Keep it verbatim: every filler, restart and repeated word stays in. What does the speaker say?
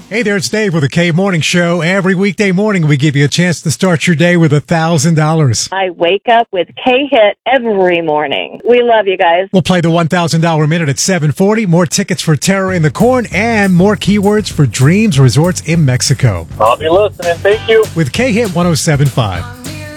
Hey there, it's Dave with the K Morning Show. Every weekday morning, we give you a chance to start your day with one thousand dollars. I wake up with K-Hit every morning. We love you guys. We'll play the one thousand dollars minute at seven forty, more tickets for Terror in the Corn, and more keywords for Dreams Resorts in Mexico. I'll be listening. Thank you. With K-Hit one oh seven point five.